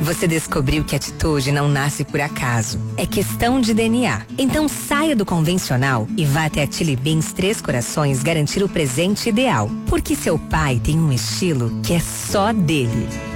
Você descobriu que atitude não nasce por acaso. É questão de DNA. Então saia do convencional e vá até a Chili Beans Três Corações garantir o presente ideal. Porque seu pai tem um estilo que é só dele.